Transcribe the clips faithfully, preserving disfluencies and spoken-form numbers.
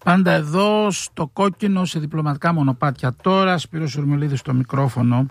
Πάντα εδώ στο κόκκινο σε διπλωματικά μονοπάτια. Τώρα Σπύρος Ουρμελίδης στο μικρόφωνο.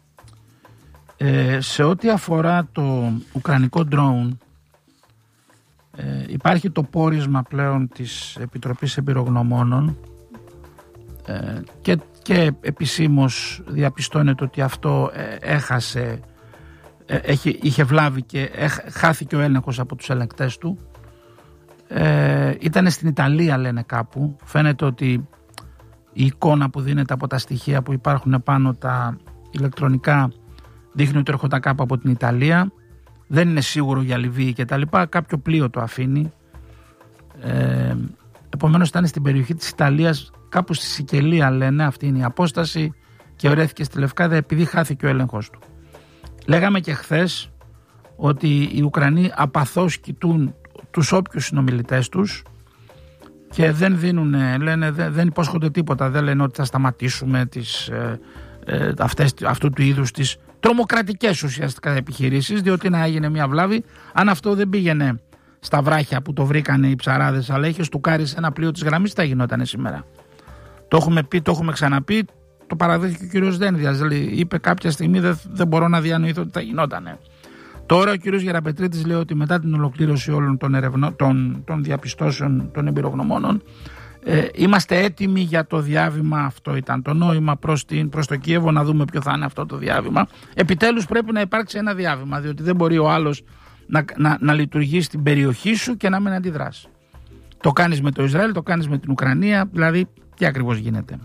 Ε, σε ό,τι αφορά το ουκρανικό ντρόουν, ε, υπάρχει το πόρισμα πλέον της Επιτροπής Εμπειρογνωμόνων ε, και, και επισήμως διαπιστώνεται ότι αυτό ε, έχασε, ε, έχει, είχε βλάβει και ε, χάθηκε ο έλεγχος από τους ελεγκτές του. Ε, ήταν στην Ιταλία, λένε κάπου. Φαίνεται ότι η εικόνα που δίνεται από τα στοιχεία που υπάρχουν επάνω τα ηλεκτρονικά δείχνει ότι έρχονταν κάπου από την Ιταλία. Δεν είναι σίγουρο για Λιβύη και τα λοιπά. Κάποιο πλοίο το αφήνει. Ε, επομένως ήταν στην περιοχή της Ιταλίας, κάπου στη Σικελία λένε, αυτή είναι η απόσταση, και βρέθηκε στη Λευκάδα επειδή χάθηκε ο έλεγχος του. Λέγαμε και χθες ότι οι Ουκρανοί απαθώς κοιτούν τους όποιους συνομιλητές τους και δεν δίνουν, λένε, δεν υπόσχονται τίποτα, δεν λένε ότι θα σταματήσουμε τις, ε, ε, αυτές, αυτού του είδους τις τρομοκρατικές ουσιαστικά επιχειρήσεις, διότι να έγινε μια βλάβη. Αν αυτό δεν πήγαινε στα βράχια που το βρήκανε οι ψαράδες, αλλά είχε στουκάρει σε ένα πλοίο της γραμμής, θα γινότανε σήμερα. Το έχουμε πει, το έχουμε ξαναπεί, το παραδέχθηκε ο κύριος Δένδιας, δηλαδή είπε κάποια στιγμή δεν, δεν μπορώ να διανοηθώ ότι θα γινότανε. Τώρα ο κύριος Γεραπετρίτης λέει ότι μετά την ολοκλήρωση όλων των, ερευνο, των, των διαπιστώσεων των εμπειρογνωμόνων ε, είμαστε έτοιμοι για το διάβημα. Αυτό ήταν το νόημα προς, την, προς το Κίεβο, να δούμε ποιο θα είναι αυτό το διάβημα. Επιτέλους πρέπει να υπάρξει ένα διάβημα, διότι δεν μπορεί ο άλλος να, να, να λειτουργεί στην περιοχή σου και να μην αντιδράσει. Το κάνεις με το Ισραήλ, το κάνεις με την Ουκρανία, δηλαδή τι ακριβώς γίνεται.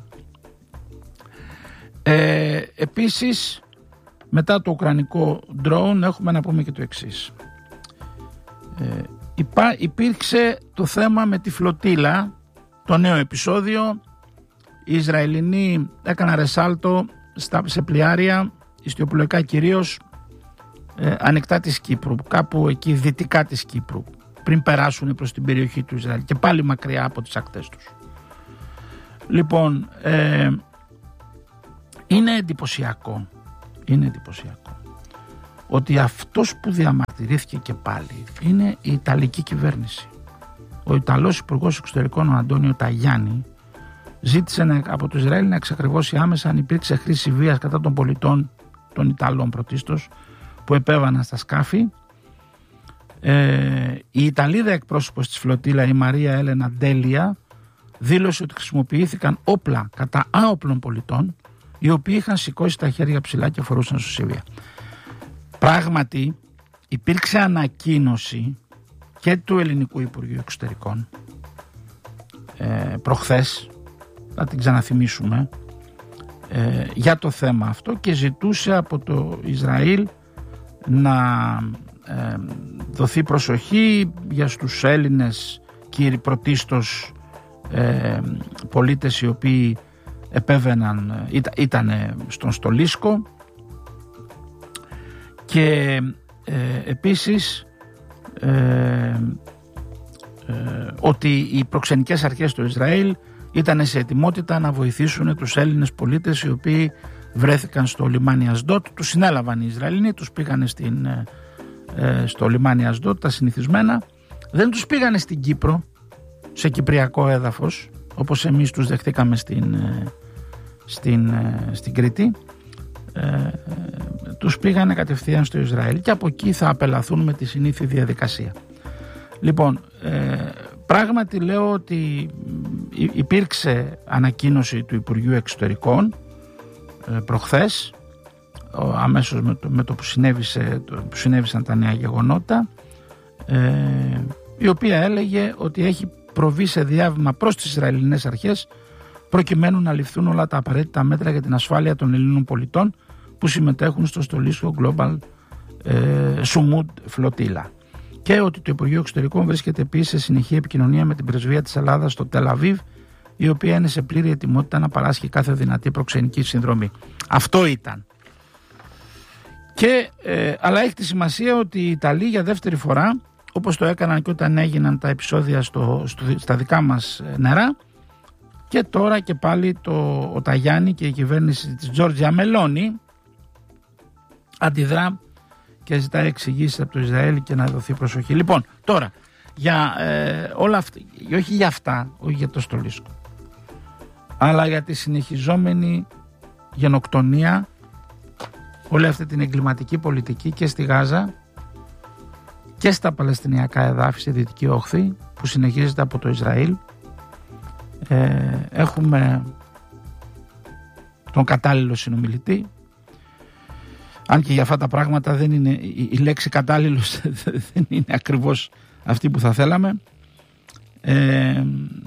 Ε, επίσης, μετά το ουκρανικό drone έχουμε να πούμε και το εξής. Ε, υπά, υπήρξε το θέμα με τη φλωτίλα, το νέο επεισόδιο. Οι Ισραηλινοί έκαναν ρεσάλτο στα, σε πλοιάρια, ιστιοπλοϊκά κυρίως, ε, ανοιχτά της Κύπρου, κάπου εκεί δυτικά της Κύπρου, πριν περάσουν προς την περιοχή του Ισραήλ και πάλι μακριά από τις ακτές τους. Λοιπόν, ε, είναι εντυπωσιακό Είναι εντυπωσιακό ότι αυτός που διαμαρτυρήθηκε και πάλι είναι η Ιταλική κυβέρνηση. Ο Ιταλός Υπουργός Εξωτερικών, ο Αντώνιο Ταγιάννη, ζήτησε από το Ισραήλ να εξακριβώσει άμεσα αν υπήρξε χρήση βίας κατά των πολιτών των Ιταλών πρωτίστως που επέβαναν στα σκάφη. Ε, η Ιταλίδα εκπρόσωπος της φλωτίλα, η Μαρία Έλενα Ντέλια, δήλωσε ότι χρησιμοποιήθηκαν όπλα κατά άοπλων πολιτών, οι οποίοι είχαν σηκώσει τα χέρια ψηλά και φορούσαν σωσίβια. Πράγματι υπήρξε ανακοίνωση και του Ελληνικού Υπουργείου Εξωτερικών ε, προχθές, θα την ξαναθυμίσουμε, ε, για το θέμα αυτό, και ζητούσε από το Ισραήλ να ε, δοθεί προσοχή για στους Έλληνες κύριοι πρωτίστως ε, πολίτες οι οποίοι επέβαιναν, ήταν στον Στολίσκο, και ε, επίσης ε, ε, ότι οι προξενικές αρχές του Ισραήλ ήταν σε ετοιμότητα να βοηθήσουν τους Έλληνες πολίτες οι οποίοι βρέθηκαν στο λιμάνι Ασδότ. Τους συνέλαβαν οι Ισραηλινοί, τους πήγανε στην, ε, στο λιμάνι Ασδότ, τα συνηθισμένα. Δεν τους πήγανε στην Κύπρο, σε κυπριακό έδαφος, όπως εμείς τους δεχτήκαμε στην, στην, στην Κρήτη. Ε, τους πήγανε κατευθείαν στο Ισραήλ και από εκεί θα απελαθούν με τη συνήθη διαδικασία. Λοιπόν, ε, πράγματι λέω ότι υπήρξε ανακοίνωση του Υπουργείου Εξωτερικών ε, προχθές, αμέσως με το, με το, που, συνέβησε, το που συνέβησαν τα νέα γεγονότα, ε, η οποία έλεγε ότι έχει προβεί σε διάβημα προς τις Ισραηλινές αρχές προκειμένου να ληφθούν όλα τα απαραίτητα μέτρα για την ασφάλεια των Ελλήνων πολιτών που συμμετέχουν στο Στολίσκο Global ε, Sumud Flotilla, και ότι το Υπουργείο Εξωτερικών βρίσκεται επίσης σε συνεχή επικοινωνία με την Πρεσβεία της Ελλάδας στο Τελ Αβίβ, η οποία είναι σε πλήρη ετοιμότητα να παράσχει κάθε δυνατή προξενική συνδρομή. Αυτό ήταν. Και, ε, αλλά έχει τη σημασία ότι οι Ιταλοί για δεύτερη φορά, όπως το έκαναν και όταν έγιναν τα επεισόδια στο, στο, στα δικά μας νερά, και τώρα και πάλι το, ο Ταγιάννη και η κυβέρνηση της Τζόρτζια Μελόνι αντιδρά και ζητάει εξηγήσεις από το Ισραήλ και να δοθεί προσοχή. Λοιπόν, τώρα για, ε, όλα αυτά, όχι για αυτά, όχι για το Στολίσκο, αλλά για τη συνεχιζόμενη γενοκτονία, όλη αυτή την εγκληματική πολιτική και στη Γάζα και στα Παλαιστινιακά εδάφη, στη Δυτική Όχθη, που συνεχίζεται από το Ισραήλ. Ε, έχουμε τον κατάλληλο συνομιλητή, αν και για αυτά τα πράγματα δεν είναι, η, η λέξη κατάλληλος δεν είναι ακριβώς αυτή που θα θέλαμε. Ε,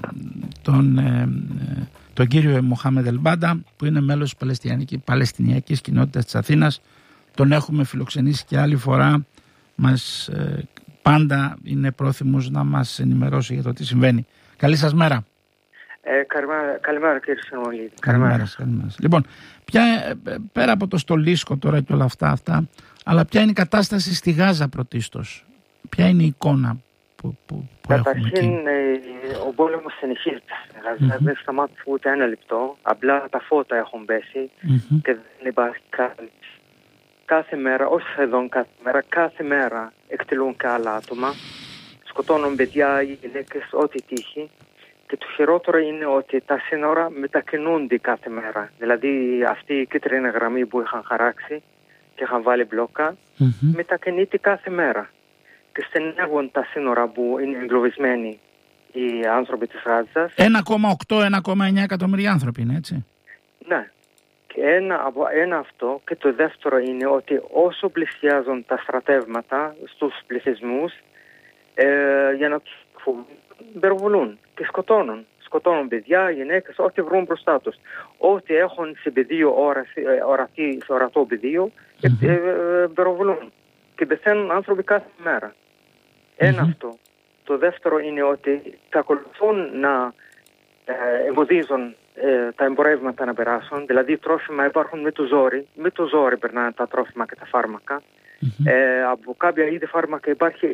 τον, ε, τον κύριο Μοχάμεντ Ελμπάντα, που είναι μέλος της Παλαιστινιακής, Παλαιστινιακής κοινότητας της Αθήνας. Τον έχουμε φιλοξενήσει και άλλη φορά. Μας, ε, πάντα είναι πρόθυμος να μας ενημερώσει για το τι συμβαίνει. Καλή σας μέρα. Ε, καλημέρα, καλημέρα κύριε Συνομολίδη. Καλημέρα, καλημέρα. Λοιπόν, ποια, πέρα από το Στολίσκο τώρα και όλα αυτά, αυτά, αλλά ποια είναι η κατάσταση στη Γάζα πρωτίστως? Ποια είναι η εικόνα που, που, που Καταρχήν, έχουμε εκεί? ε, ο πόλεμος συνεχίζεται στη Γάζα. Mm-hmm. Δεν σταμάτησε ούτε ένα λεπτό. Απλά τα φώτα έχουν πέσει Mm-hmm. και δεν υπάρχει κάτι. Κάθε μέρα, όχι σχεδόν κάθε μέρα, κάθε μέρα εκτελούν και άλλα άτομα. Σκοτώνουν παιδιά, γυναίκες, ό,τι τύχει. Και το χειρότερο είναι ότι τα σύνορα μετακινούνται κάθε μέρα. Δηλαδή αυτή η κίτρινη γραμμή που είχαν χαράξει και είχαν βάλει μπλόκα, mm-hmm. μετακινείται κάθε μέρα. Και στενεύουν τα σύνορα που είναι εγκλωβισμένοι οι άνθρωποι της Γάζας. ένα κόμμα οκτώ με ένα κόμμα εννιά εκατομμύρια άνθρωποι είναι, έτσι? Ναι. Και ένα, ένα αυτό, και το δεύτερο είναι ότι όσο πλησιάζουν τα στρατεύματα στους πληθυσμούς, ε, για να τους υπερβολούν και σκοτώνουν. Σκοτώνουν παιδιά, γυναίκες, ό,τι βρουν μπροστά τους. Ό,τι έχουν σε πεδίο, ορατή, σε ορατό πεδίο, υπερβολούν. Mm-hmm. Και πεθαίνουν άνθρωποι κάθε μέρα. Mm-hmm. Ένα αυτό. Το δεύτερο είναι ότι θα ακολουθούν να ε, εμποδίζουν ε, τα εμπορεύματα να περάσουν. Δηλαδή τρόφιμα υπάρχουν με το ζόρι. Με το ζόρι περνάνε τα τρόφιμα και τα φάρμακα. Mm-hmm. Ε, από κάποια είδη φάρμακα υπάρχει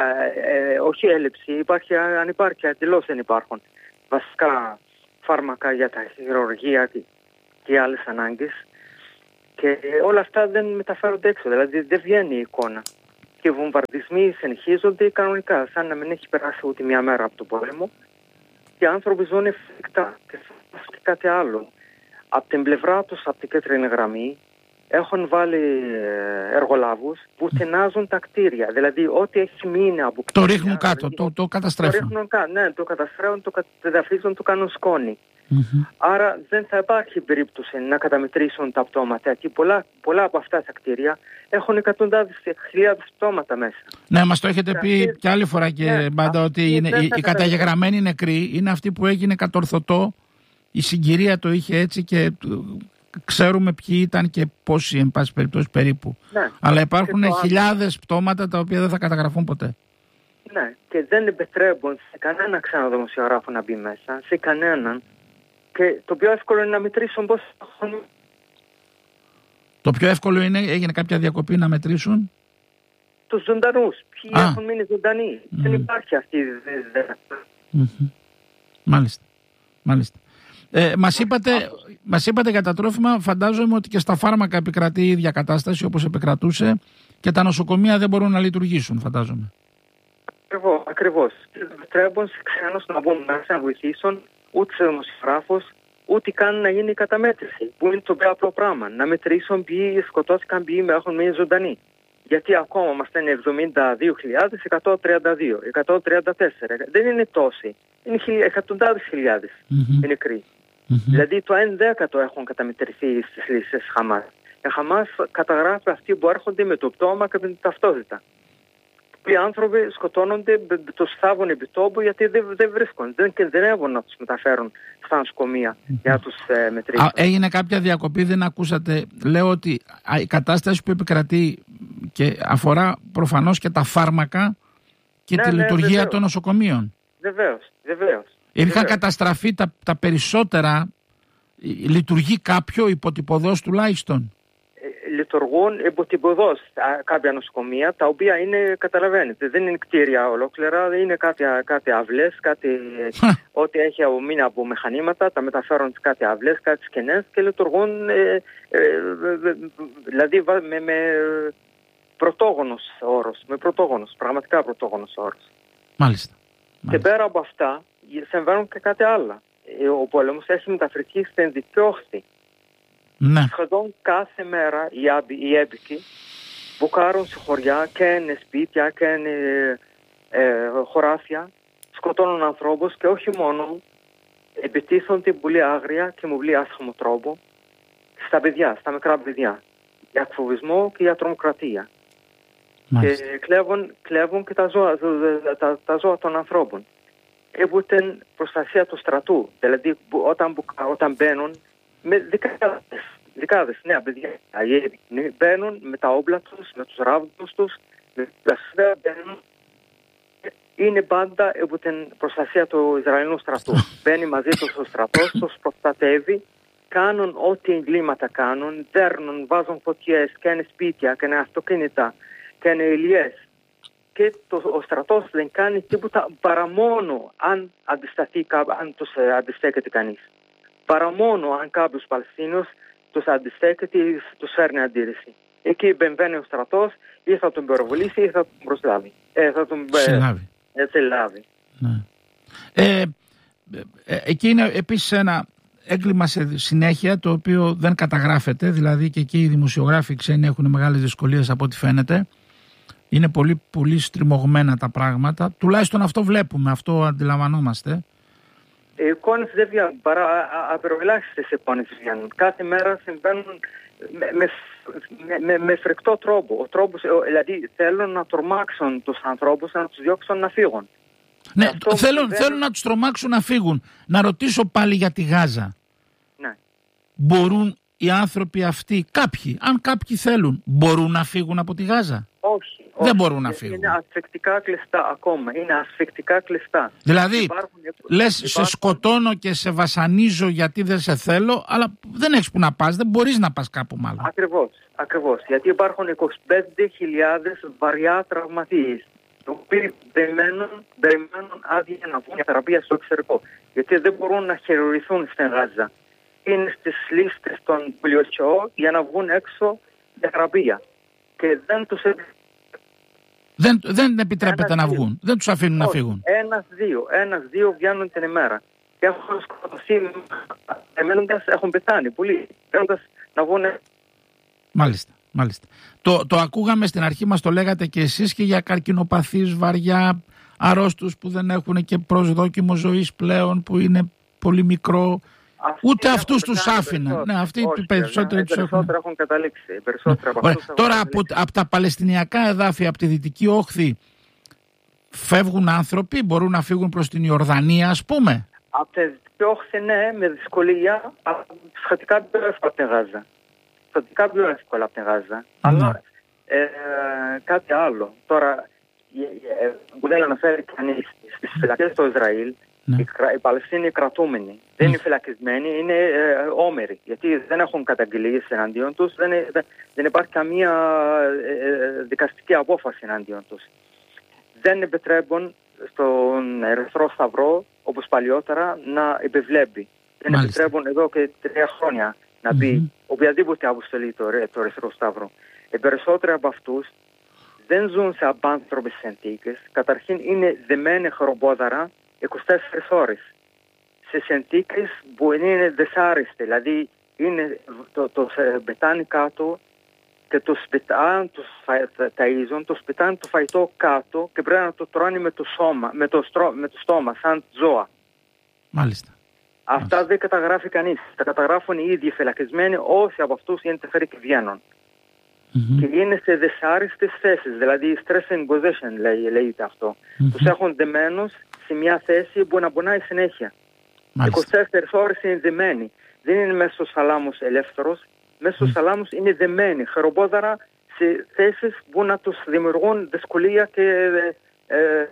ε, ε, όχι έλλειψη, υπάρχει ανυπάρκεια, εντελώς δεν υπάρχουν. Βασικά φάρμακα για τα χειρουργία και, και άλλες ανάγκες. Και όλα αυτά δεν μεταφέρονται έξω, δηλαδή δεν βγαίνει η εικόνα. Και οι βομβαρδισμοί συνεχίζονται κανονικά, σαν να μην έχει περάσει ούτε μια μέρα από τον πόλεμο. Και οι άνθρωποι ζουν εφικτά και και κάτι άλλο. Από την πλευρά τους, από την κίτρινη γραμμή, έχουν βάλει εργολάβους που τεινάζουν τα κτίρια. Δηλαδή, ό,τι έχει μείνει από κτίρια... Το ρίχνουν κάτω, το, το καταστρέφουν. Το ρίχνουν κάτω, ναι, το καταστρέφουν, το κατεδαφίζουν, το κάνουν σκόνη. Mm-hmm. Άρα δεν θα υπάρχει περίπτωση να καταμετρήσουν τα πτώματα. Και πολλά, πολλά από αυτά τα κτίρια έχουν εκατοντάδες χιλιάδες πτώματα μέσα. Ναι, μας το έχετε πει και, και άλλη φορά και ναι, Μπάντα, ότι είναι, οι, οι καταγεγραμμένοι νεκροί είναι αυτοί που έγινε κατορθωτό. Η συγκυρία το είχε έτσι και ξέρουμε ποιοι ήταν και πόσοι, εν πάση περιπτώσει, περίπου. Ναι. Αλλά υπάρχουν χιλιάδες άλλο... πτώματα τα οποία δεν θα καταγραφούν ποτέ. Ναι, και δεν επιτρέπουν σε κανένα ξένο δημοσιογράφο να μπει μέσα, σε κανέναν. Και το πιο εύκολο είναι να μετρήσουν πώς... Το πιο εύκολο είναι, έγινε κάποια διακοπή, να μετρήσουν τους ζωντανούς. Ποιοι Α. έχουν μείνει ζωντανοί. Mm. Δεν υπάρχει αυτή η mm-hmm. Μάλιστα. Μάλιστα. Ε, μας, είπατε, μας είπατε για τα τρόφιμα, φαντάζομαι ότι και στα φάρμακα επικρατεί η ίδια κατάσταση όπως επικρατούσε και τα νοσοκομεία δεν μπορούν να λειτουργήσουν, φαντάζομαι. Ακριβώς. Ακριβώς. Δεν επιτρέπουν σε ξένους να μπουν μέσα να βοηθήσουν, ούτε σε δημοσιογράφους, ούτε καν να γίνει η καταμέτρηση. Που είναι το πιο απλό πράγμα. Να μετρήσουν ποιοι σκοτώθηκαν, ποιοι έχουν μείνει ζωντανοί. Γιατί ακόμα μας είναι εβδομήντα δύο χιλιάδες εκατόν τριάντα δύο, εκατόν τριάντα τέσσερα. Δεν είναι τόσοι. Είναι εκατοντάδες χιλιάδες mm-hmm. οι νεκροί. Mm-hmm. Δηλαδή το ένα δέκατο έχουν καταμετρηθεί στις λίστες Χαμάς. Η Χαμάς καταγράφει αυτοί που έρχονται με το πτώμα και με την ταυτότητα. Οι άνθρωποι σκοτώνονται, τους θάβουν επί τόπου γιατί δεν, δεν βρίσκονται. Δεν κινδυνεύουν να τους μεταφέρουν στα νοσοκομεία mm-hmm. για να τους ε, μετρήσουν. Α, έγινε κάποια διακοπή, δεν ακούσατε. Λέω ότι η κατάσταση που επικρατεί και αφορά προφανώς και τα φάρμακα και ναι, τη ναι, λειτουργία βεβαίως. Των νοσοκομείων. Βεβαίως, βεβαίως. Είχαν καταστραφεί τα, τα περισσότερα, λειτουργεί κάποιο υποτυπωδώς τουλάχιστον. Ε, λειτουργούν υποτυπωδώς κάποια νοσοκομεία, τα οποία είναι, καταλαβαίνετε, δεν είναι κτίρια ολόκληρα, είναι κάποια, κάτι αυλές, κάτι ό,τι έχει μείνει από μηχανήματα, τα μεταφέρουν σε κάτι αυλές, κάτι σκηνές και λειτουργούν, ε, ε, ε, δηλαδή με, με πρωτόγονος όρος, με πρωτόγονος, πραγματικά πρωτόγονος όρος. Μάλιστα. Και πέρα από αυτά, συμβαίνουν και κάτι άλλο. Ο πόλεμος έχει μεταφερθεί στην δυτική όχθη. Ναι. Σχεδόν κάθε μέρα οι, άμπι, οι έμπικοι μπουκάρουν σε χωριά, καίνε σπίτια, καίνε ε, χωράφια, σκοτώνουν ανθρώπους και όχι μόνο, επιτίθονται πολύ άγρια και με πολύ άσχημο τρόπο στα παιδιά, στα μικρά παιδιά, για εκφοβισμό και για τρομοκρατία. Μάλιστα. Και κλέβουν, κλέβουν και τα ζώα, τα, τα ζώα των ανθρώπων. Έχουν την προστασία του στρατού, δηλαδή όταν, όταν μπαίνουν με δεκάδες, δεκάδες νέα παιδιά, μπαίνουν με τα όπλα τους, με τους ράβδους τους, με τα σφαίρα μπαίνουν. Είναι πάντα από την προστασία του Ισραηλινού στρατού. Μπαίνει μαζί τους ο στρατός, τους προστατεύει, κάνουν ό,τι εγκλήματα κάνουν, δέρνουν, βάζουν φωτιές, καίνε σπίτια, καίνε αυτοκίνητα, καίνε ηλιές. Και το, ο στρατός δεν κάνει τίποτα παρά μόνο αν, αντισταθεί, αν τους αντιστέκεται κανείς. Παρά μόνο αν κάποιος Παλαιστίνιος τους αντιστέκεται ή τους φέρνει αντίρρηση. Εκεί μπαίνει ο στρατός ή θα τον πυροβολήσει ή θα τον προσλάβει. Ε, θα τον συλλάβει. Ε, συλλάβει. Ναι. Ε, ε, εκεί είναι επίσης ένα έγκλημα σε συνέχεια το οποίο δεν καταγράφεται, δηλαδή και εκεί οι δημοσιογράφοι ξένοι έχουν μεγάλες δυσκολίες από ό,τι φαίνεται. Είναι πολύ, πολύ στριμωγμένα τα πράγματα. Τουλάχιστον αυτό βλέπουμε, αυτό αντιλαμβανόμαστε. Οι εικόνες δεν βγαίνουν, παρά απειροελάχιστες εικόνες βγαίνουν. Κάθε μέρα συμβαίνουν με, με, με, με φρικτό τρόπο. Ο τρόπος, δηλαδή θέλουν να τρομάξουν τους ανθρώπους, να τους διώξουν να φύγουν. Ναι, θέλουν, συμβαίνει... θέλουν να τους τρομάξουν να φύγουν. Να ρωτήσω πάλι για τη Γάζα. Ναι. Μπορούν οι άνθρωποι αυτοί, κάποιοι, αν κάποιοι θέλουν, μπορούν να φύγουν από τη Γάζα? Όχι. Δεν όχι, μπορούν να φύγουν. Είναι ασφικτικά κλειστά ακόμα. Είναι ασφικτικά κλειστά. Δηλαδή, υπάρχουν, λες υπάρχουν... σε σκοτώνω και σε βασανίζω γιατί δεν σε θέλω, αλλά δεν έχεις που να πας, δεν μπορείς να πας κάπου μάλλον. Ακριβώς, ακριβώς. Γιατί υπάρχουν είκοσι πέντε χιλιάδες βαριά τραυματίες, οι οποίοι περιμένουν, περιμένουν άδεια να βγουν για θεραπεία στο εξωτερικό. Γιατί δεν μπορούν να χειρουργηθούν στην Γάζα. Είναι στις λίστες των ντάμπλιου έιτς ο για να βγουν έξω για θεραπεία. Και δεν τους Δεν, δεν επιτρέπεται ένας να βγουν. Δύο. Δεν τους αφήνουν Όχι, να φύγουν. Ένας-δύο. Ένας-δύο βγαίνουν την ημέρα. Και έχουν σκοτωθεί, εμένοντας έχουν πεθάνει πολλοί. Εμένοντας να βγουν. Μάλιστα, μάλιστα. Το, το ακούγαμε στην αρχή, μας το λέγατε και εσείς, και για καρκινοπαθείς βαριά, αρρώστους που δεν έχουν και προσδόκιμο ζωής πλέον, που είναι πολύ μικρό. Αυτοί ούτε αυτούς τους άφηναν. Ναι, αυτοί οι περισσότεροι τους έχουν. Περισσότερα έχουν καταλήξει. Περισσότερα από αυτούς Τώρα από, από τα παλαιστινιακά εδάφια, από τη Δυτική Όχθη, φεύγουν άνθρωποι, μπορούν να φύγουν προς την Ιορδανία, ας πούμε. Από τη Δυτική Όχθη, ναι, με δυσκολία, σχετικά πιο εύκολα από την Γάζα. Σχετικά πιο εύκολα από την Γάζα. Αλλά ε, κάτι άλλο. Τώρα, που δεν αναφέρει κανείς στις φυλακές του Ισραήλ. Ναι. Οι, οι Παλαιστίνοι κρατούμενοι mm. δεν είναι φυλακισμένοι, είναι ε, όμεροι. Γιατί δεν έχουν καταγγελίες εναντίον τους, δεν, δεν, δεν υπάρχει καμία ε, δικαστική απόφαση εναντίον τους. Δεν επιτρέπουν στον Ερυθρό Σταυρό, όπως παλιότερα, να επιβλέπει. Δεν Μάλιστα. επιτρέπουν εδώ και τρία χρόνια να μπει mm-hmm. οποιαδήποτε αποστολή το, το Ερυθρό Σταυρό. Οι περισσότεροι από αυτούς δεν ζουν σε απάνθρωπες συνθήκες. Καταρχήν είναι δεμένοι χοροπόδαρα είκοσι τέσσερις ώρες σε συνθήκες που είναι δυσάρεστες, δηλαδή είναι το, το, το πετάνε κάτω και το σπιτάνε, το ταΐζουν, το σπιτάνε το φαγητό κάτω και πρέπει να το τρώνε με το, σώμα, με το, στρώ, με το στόμα, σαν ζώα. Μάλιστα. Αυτά Μάλιστα. δεν καταγράφει κανείς. Τα καταγράφουν οι ίδιοι φυλακισμένοι, όσοι από αυτούς είναι τεφέροι και βγαίνουν. Mm-hmm. Και είναι σε δυσάρεστες θέσεις, δηλαδή stress position λέει, λέγεται αυτό. Mm-hmm. Τους έχουν δεμένους σε μια θέση που να πονάει συνέχεια. Μάλιστα. είκοσι τέσσερις ώρες είναι δεμένοι. Δεν είναι μέσα στους θαλάμους ελεύθερος. Μέσα στους mm. θαλάμους είναι δεμένοι. Χαροπόδαρα σε θέσεις που να τους δημιουργούν δυσκολία και... Ε, ε,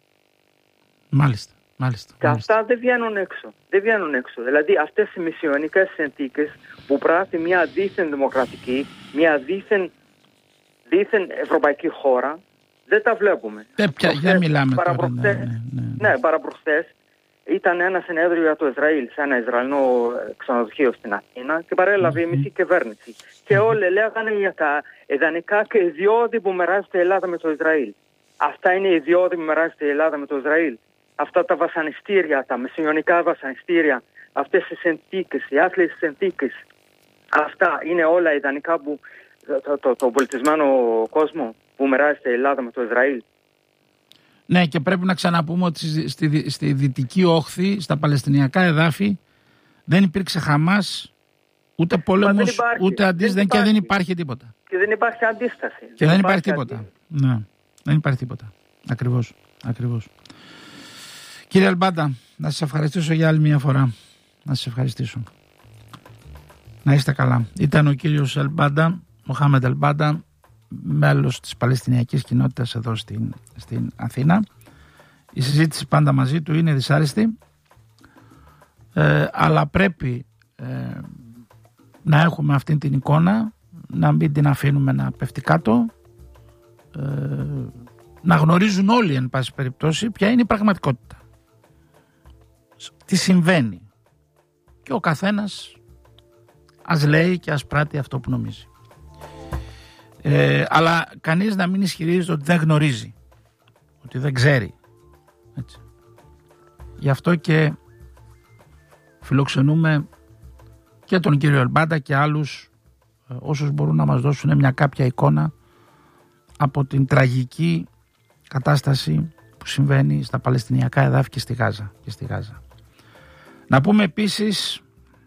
μάλιστα. Μάλιστα. Και μάλιστα. αυτά δεν βγαίνουν έξω. Δεν βγαίνουν έξω. Δηλαδή αυτές οι μισιονικές συνθήκες που πράττει μια δίθεν δημοκρατική, μια δίθεν, δίθεν ευρωπαϊκή χώρα, δεν τα βλέπουμε. Δεν, πια, δεν μιλάμε τώρα. Ναι, ναι, ναι. ναι, παραπροχθές ήταν ένα συνέδριο για το Ισραήλ σε ένα Ισραηλινό ξενοδοχείο στην Αθήνα και παρέλαβε mm-hmm. η μισή κυβέρνηση. Mm-hmm. Και όλοι λέγανε για τα ιδανικά και ιδιώδη που μοιράζεται η Ελλάδα με το Ισραήλ. Αυτά είναι οι ιδιώδη που μοιράζεται η Ελλάδα με το Ισραήλ. αυτά τα βασανιστήρια, τα μεσαιωνικά βασανιστήρια, αυτές οι συνθήκες, οι άθλιες συνθήκες, αυτά είναι όλα ιδανικά που το, το, το πολιτισμένο κόσμο που μοιράζεται η Ελλάδα με το Ισραήλ. Ναι, και πρέπει να ξαναπούμε ότι στη, στη δυτική όχθη, στα παλαιστινιακά εδάφη, δεν υπήρξε Χαμάς, ούτε πόλεμος, ούτε αντίσταση και δεν υπάρχει τίποτα. Και δεν υπάρχει αντίσταση. Και δεν, δεν υπάρχει τίποτα. Αντί... Ναι, δεν υπάρχει τίποτα. Ακριβώς, ακριβώς. Κύριε Ελμπάντα, να σας ευχαριστήσω για άλλη μια φορά. Να σας ευχαριστήσω. Να είστε καλά. Ήταν ο κύριος Ελμπάντα, Μοχάμεντ Ελμπάντα, μέλος της Παλαιστινιακής κοινότητας εδώ στην, στην Αθήνα. Η συζήτηση πάντα μαζί του είναι δυσάρεστη, ε, αλλά πρέπει ε, να έχουμε αυτή την εικόνα, να μην την αφήνουμε να πέφτει κάτω, ε, να γνωρίζουν όλοι εν πάση περιπτώσει ποια είναι η πραγματικότητα, τι συμβαίνει, και ο καθένας ας λέει και ας πράττει αυτό που νομίζει. Ε, αλλά κανείς να μην ισχυρίζεται ότι δεν γνωρίζει, ότι δεν ξέρει. Έτσι. Γι' αυτό και φιλοξενούμε και τον κύριο Ελμπάντα και άλλους ε, όσους μπορούν να μας δώσουν μια κάποια εικόνα από την τραγική κατάσταση που συμβαίνει στα Παλαιστινιακά εδάφη και στη Γάζα, και στη Γάζα. Να πούμε επίσης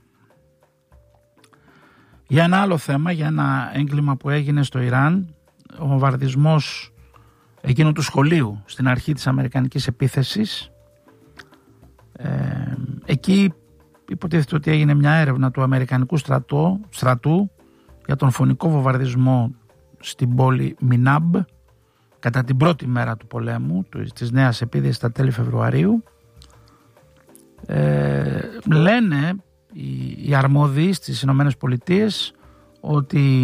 για ένα άλλο θέμα, για ένα έγκλημα που έγινε στο Ιράν, ο βομβαρδισμός εκείνου του σχολείου στην αρχή της αμερικανικής επίθεσης. Ε, εκεί υποτίθεται ότι έγινε μια έρευνα του αμερικανικού στρατού, στρατού για τον φωνικό βομβαρδισμό στην πόλη Μινάμπ κατά την πρώτη μέρα του πολέμου, της νέας επίθεσης στα τέλη Φεβρουαρίου. Ε, λένε οι, οι αρμόδιοι στις Ηνωμένες Πολιτείες ότι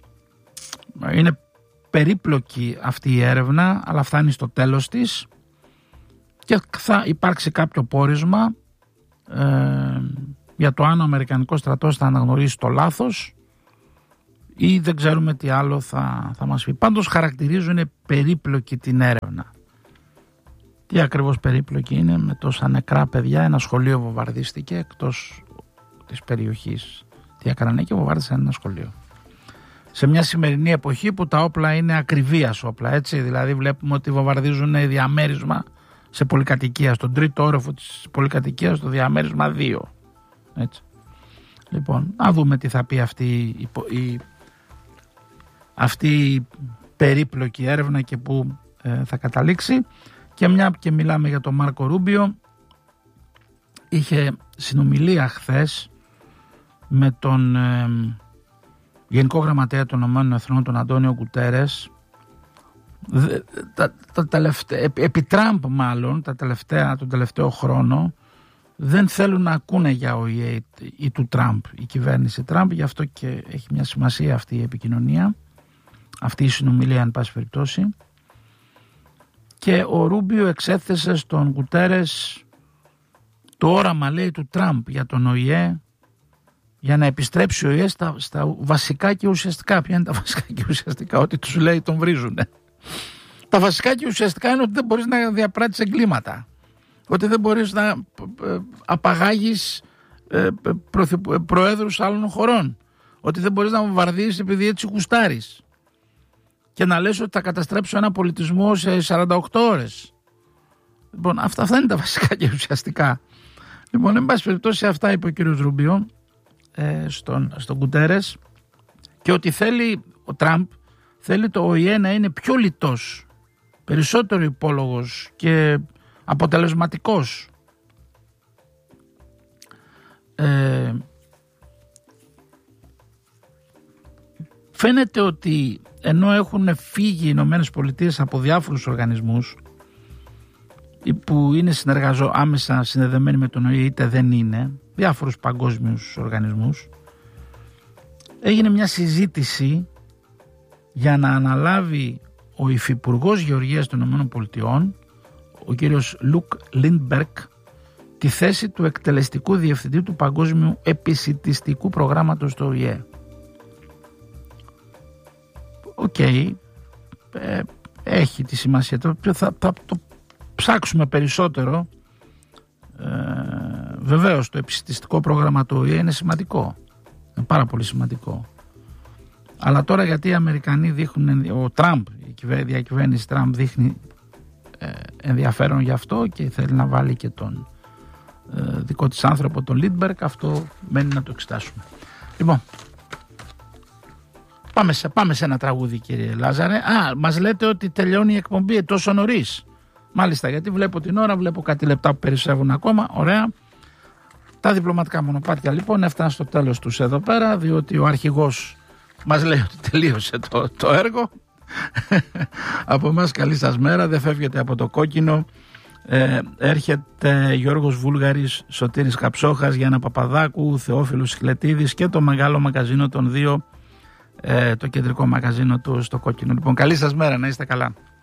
είναι περίπλοκη αυτή η έρευνα, αλλά φτάνει στο τέλος της και θα υπάρξει κάποιο πόρισμα ε, για το αν ο Αμερικανικός στρατός θα αναγνωρίσει το λάθος ή δεν ξέρουμε τι άλλο θα, θα μας πει. Πάντως χαρακτηρίζουν περίπλοκη την έρευνα. Τι ακριβώς περίπλοκη είναι, με τόσα νεκρά παιδιά, ένα σχολείο βομβαρδίστηκε εκτός της περιοχής. Τι έκαναν και βομβάρδισαν ένα σχολείο. Σε μια σημερινή εποχή που τα όπλα είναι ακριβίας όπλα, έτσι, δηλαδή βλέπουμε ότι βομβαρδίζουν διαμέρισμα σε πολυκατοικία, στον τρίτο όροφο της πολυκατοικίας, στο διαμέρισμα δύο. Έτσι. Λοιπόν, να δούμε τι θα πει αυτή η, η, αυτή η περίπλοκη έρευνα και πού ε, θα καταλήξει. Και μια και μιλάμε για τον Μάρκο Ρούμπιο, είχε συνομιλία χθες με τον ε, Γενικό Γραμματέα των Ηνωμένων Εθνών, τον Αντώνιο Γκουτέρες, τα, τα τελευταία, επί Τραμπ μάλλον, τα τελευταία, τον τελευταίο χρόνο, δεν θέλουν να ακούνε για ο ι έι ή του Τραμπ, η κυβέρνηση Τραμπ, γι' αυτό και έχει μια σημασία αυτή η επικοινωνία, αυτή η συνομιλία εν πάση περιπτώσει. Και ο Ρούμπιο εξέθεσε στον Γκουτέρες το όραμα, λέει, του Τραμπ για τον ο ι έι, για να επιστρέψει ο ι έι στα, στα βασικά και ουσιαστικά. Ποια είναι τα βασικά και ουσιαστικά? Ό,τι τους λέει τον βρίζουνε. Τα βασικά και ουσιαστικά είναι ότι δεν μπορείς να διαπράττεις εγκλήματα, ότι δεν μπορείς να απαγάγεις προέδρους άλλων χωρών, ότι δεν μπορείς να βομβαρδίσεις επειδή έτσι γουστάρεις και να λες ότι θα καταστρέψω ένα πολιτισμό σε σαράντα οκτώ ώρες. Λοιπόν, αυτά, αυτά είναι τα βασικά και ουσιαστικά. Λοιπόν, εν πάση περιπτώσει, αυτά είπε ο κύριος Ρούμπιο ε, στον, στον Γκουτέρες, και ότι θέλει ο Τραμπ, θέλει το ο ι έι να είναι πιο λιτός, περισσότερο υπόλογος και αποτελεσματικός. Ε, φαίνεται ότι ενώ έχουν φύγει οι Ηνωμένες Πολιτείες από διάφορους οργανισμούς που είναι συνεργαζό, άμεσα συνδεδεμένοι με τον ο ι έι, είτε δεν είναι, διάφορους παγκόσμιους οργανισμούς, έγινε μια συζήτηση για να αναλάβει ο Υφυπουργός Γεωργίας των Ηνωμένων Πολιτειών, ο κύριος Λουκ Λίντμπεργκ, τη θέση του εκτελεστικού διευθυντή του Παγκόσμιου Επισιτιστικού Προγράμματος του ο ι έι. Οκ, okay, ε, έχει τη σημασία. Θα, θα, θα το ψάξουμε περισσότερο Ε, βεβαίως το επιστημιστικό πρόγραμμα του Ο Ε Ε είναι σημαντικό, είναι πάρα πολύ σημαντικό. Αλλά τώρα γιατί οι Αμερικανοί δείχνουν, ο Τραμπ, η διακυβέρνηση Τραμπ δείχνει ε, ενδιαφέρον γι' αυτό και θέλει να βάλει και τον ε, δικό της άνθρωπο, τον Λίντμπεργκ, αυτό μένει να το εξετάσουμε. Λοιπόν, πάμε σε, πάμε σε ένα τραγούδι, κύριε Λάζαρε. Α, μας λέτε ότι τελειώνει η εκπομπή τόσο νωρίς. Μάλιστα, γιατί βλέπω την ώρα, βλέπω κάτι λεπτά που περισσεύουν ακόμα. Ωραία. Τα διπλωματικά μονοπάτια λοιπόν έφταναν στο τέλος τους εδώ πέρα, διότι ο αρχηγός μας λέει ότι τελείωσε το, το έργο. Από εμάς καλή σας μέρα, δεν φεύγετε από το κόκκινο. Ε, έρχεται Γιώργος Βούλγαρης, Σωτήρης Καψόχας, Γιάννα Παπαδάκου, Θεόφιλος Σιχλετίδης και το μεγάλο μαγαζίνο των δύο, ε, το κεντρικό μαγαζίνο του στο κόκκινο. Λοιπόν, καλή σας μέρα, να είστε καλά.